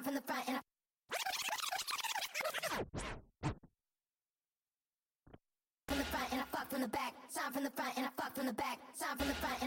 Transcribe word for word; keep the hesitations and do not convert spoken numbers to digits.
Time from the front and I from the front and I fuck from the back. Time from the front and I fuck from the back. Time from the front